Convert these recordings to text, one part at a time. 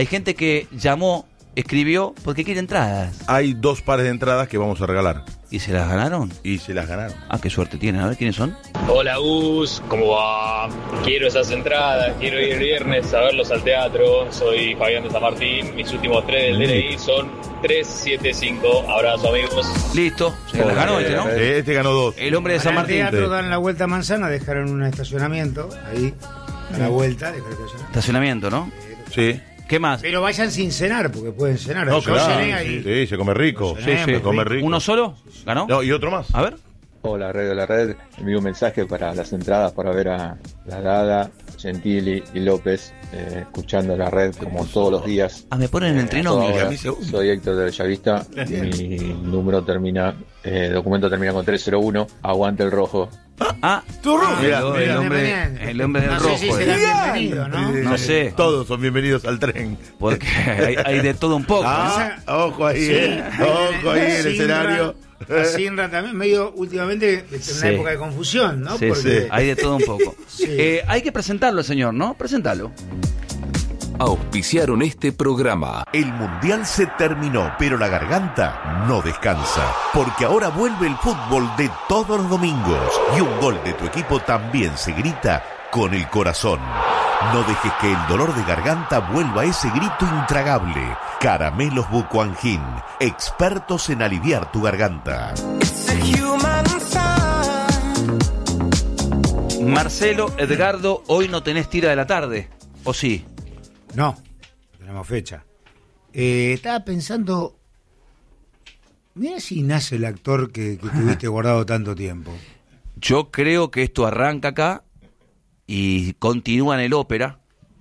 Hay gente que llamó, escribió, porque quiere entradas. Hay 2 pares de entradas que vamos a regalar. ¿Y se las ganaron? Y se las ganaron. Ah, qué suerte tienen. A ver, ¿quiénes son? Hola Gus, ¿cómo va? Quiero esas entradas, quiero ir el viernes a verlos al teatro. Soy Fabián de San Martín, mis últimos 3 del DNI son 375. Abrazo amigos. Listo, se las ganó este, ¿no? Este ganó 2. El hombre de San En el Martín. teatro dan la vuelta a Manzana, dejaron un estacionamiento ahí, a la vuelta, dejaron estacionamiento. Estacionamiento, ¿no? Sí. ¿Qué más? Pero vayan sin cenar, porque pueden cenar. No, Yo claro, cené ahí. sí, se come rico. Sí, sí. Se come rico. ¿Uno solo? ¿Ganó? No, y otro más. A ver. Hola Red, envío un mensaje para las entradas para ver a La Daga, Gentili y López, escuchando la red como todos los días. Ah, me ponen en el trinómino. Ahora, soy Héctor de Bellavista, mi número termina, documento termina con 301, aguante el rojo. Ah, Mirá, el hombre del no rojo. sé si será bienvenido, ¿no? No sé. Todos son bienvenidos al tren. Porque hay de todo un poco. Ojo ahí, ojo ahí en el escenario. Sinra también, medio últimamente en Sí. una época de confusión, ¿no? Sí, Porque sí, hay de todo un poco. Sí. Hay que presentarlo, señor, ¿no? Presentalo. Auspiciaron este programa. El mundial se terminó, pero la garganta no descansa, porque ahora vuelve el fútbol de todos los domingos y un gol de tu equipo también se grita con el corazón. No dejes que el dolor de garganta vuelva a ese grito intragable. Caramelos Bucoangin, expertos en aliviar tu garganta. Marcelo, Edgardo, hoy no tenés tira de la tarde, ¿o sí? no, tenemos fecha. Estaba pensando, mira si nace el actor que tuviste guardado tanto tiempo. Yo creo que esto arranca acá y continúa en el ópera.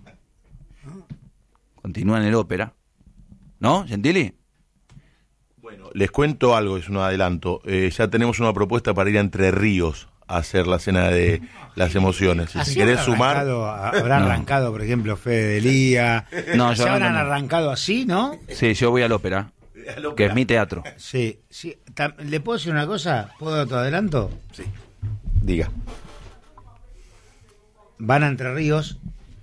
Continúa en el ópera. ¿No, Gentili? Bueno, les cuento algo, es un adelanto. Ya tenemos una propuesta para ir a Entre Ríos a hacer la cena de las emociones. Si querés sumar... Habrá No. arrancado, por ejemplo, Fede de Lía. No, ¿Se yo habrán no. arrancado así, no? Sí, yo voy al ópera, que es mi teatro. Sí, sí. ¿Le puedo decir una cosa? ¿Puedo dar tu adelanto? Sí. Diga. Van a Entre Ríos.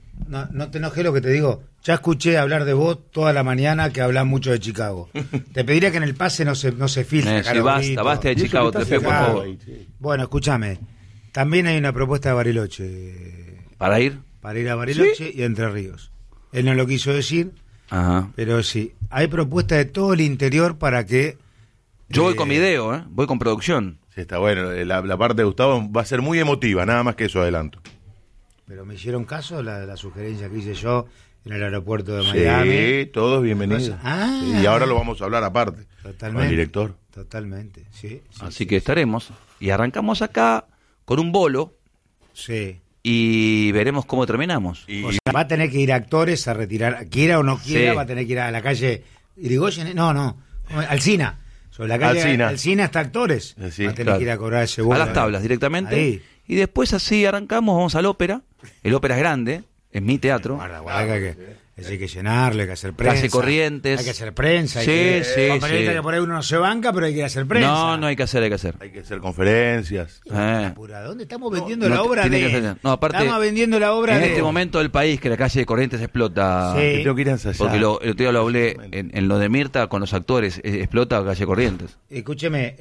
No te enojes lo que te digo. Ya escuché hablar de vos toda la mañana que hablas mucho de Chicago. Te pediría que en el pase no se filtre. Sí, basta de Chicago, Trepe, por favor. Bueno, escúchame. También hay una propuesta de Bariloche. ¿Para ir? Para ir a Bariloche y a Entre Ríos. Él no lo quiso decir, Ajá. pero sí. Hay propuestas de todo el interior para que... Yo voy con video, ¿eh? Voy con producción. Sí, está bueno. La parte de Gustavo va a ser muy emotiva, nada más que eso adelanto. Pero me hicieron caso la sugerencia que hice yo en el aeropuerto de Miami. Sí, todos bienvenidos. Ah. Sí, y ahora lo vamos a hablar aparte. Totalmente. Con el director. Totalmente, sí. Así que estaremos. Y arrancamos acá con un bolo Sí. y veremos cómo terminamos. Y O sea, va a tener que ir actores a retirar, quiera o no quiera, Sí. va a tener que ir a la calle Irigoyen, no, Alsina. Sobre la calle Alsina. Alsina hasta actores. Sí, va a tener claro. que ir a cobrar ese A bono. las tablas directamente. Ahí. Y después así arrancamos, vamos al ópera. El ópera es grande, es mi teatro. Guarda, que hay que llenarle, hay que hacer prensa. Calle Corrientes. Hay que hacer prensa. Sí, hay que, sí, con periodistas sí. que por ahí uno no se banca, pero hay que hacer prensa. No hay que hacer. hay que hacer conferencias. Apura, ¿dónde estamos vendiendo no, la obra tiene de...? que hacer- no, aparte, estamos vendiendo la obra En de... este momento del país que la calle de Corrientes explota. Sí. Que tengo que ir a ensayar. Porque el otro día lo hablé en lo de Mirta con los actores. Explota calle Corrientes. Escúcheme,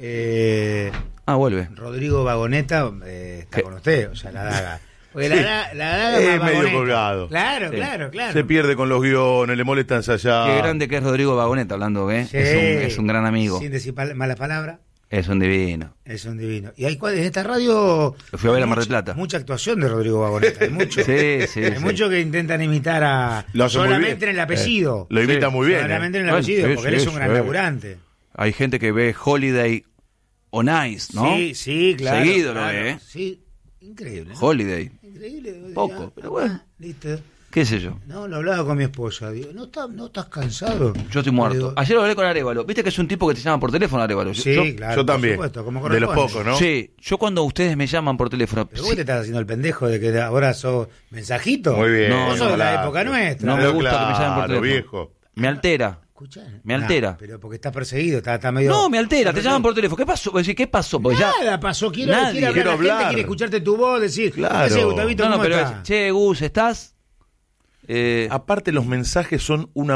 Vuelve. Rodrigo Vagoneta está ¿Qué? con usted, o sea, la daga. Porque Sí. la daga Es va medio Vagoneta. colgado. Claro, Sí. claro. Se pierde con los guiones, le molesta ensayar. Qué grande que es Rodrigo Vagoneta hablando, ¿eh? Sí. Es un gran amigo. Sin decir malas palabras, Es un divino. es un divino. Y hay en esta radio... Lo fui a ver a Mar del mucha- Plata. Mucha actuación de Rodrigo Vagoneta, hay mucho. Sí. Hay muchos que intentan imitar a... Lo hace muy solamente bien. en el apellido. Lo imita Sí. muy bien. Solamente en el Bueno, apellido, sí, porque él sí, es un gran sí. laburante. Hay gente que ve Holiday on Ice, ¿no? Sí, claro. Seguido lo claro. ve, ¿eh? Sí, increíble. ¿no? Holiday. Increíble. Poco, pero bueno. Listo. ¿Qué sé yo? No, lo hablaba con mi esposa. Digo, ¿no estás cansado? Yo estoy muerto. Digo, Ayer lo hablé con Arevalo. ¿Viste que es un tipo que te llama por teléfono, Arevalo? sí, Yo- claro. yo por también. supuesto, como De los corresponde. pocos, ¿no? Sí, yo cuando ustedes me llaman por teléfono... Pero vos te estás haciendo el pendejo de que ahora sos mensajito. Muy bien. No, Vos sos de la claro. época nuestra. No me gusta que me llamen por Claro, teléfono. viejo. Me altera. Escuchá. Me altera. Pero porque estás perseguido, está medio... No, me altera. Te llaman por teléfono. ¿Qué pasó? Vos decís, ¿qué pasó? Porque ya... Nada pasó, quiero Nadie. hablar Quiero a la gente, hablar. quiere escucharte tu voz, decir, Claro. "Ese Gustavito, No, ¿cómo pero está?". es, che, Gus, ¿estás? Aparte los mensajes son una